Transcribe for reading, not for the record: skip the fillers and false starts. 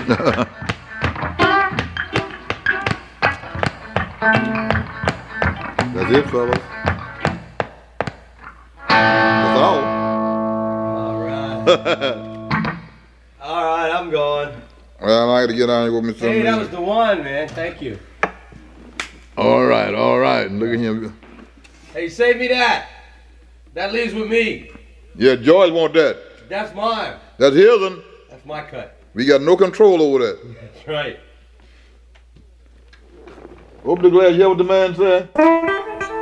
That's it, fellas. That's all. All right. All right, I'm going. Well, I got to get on here with me. Hey, that was the one, man. Thank you. All right. Look at him. Hey, save me that. That leaves with me. Yeah, George want that. That's mine. That's his one. That's my cut. We got no control over that. That's right. Open the glass. You hear what the man said?